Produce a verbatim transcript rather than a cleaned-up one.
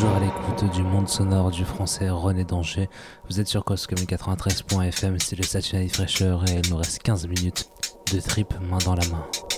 toujours à l'écoute du monde sonore du français René Danger. Vous êtes sur Cause Commune quatre-vingt-treize point F M, c'est le Saturday Fresher et il nous reste quinze minutes de trip main dans la main.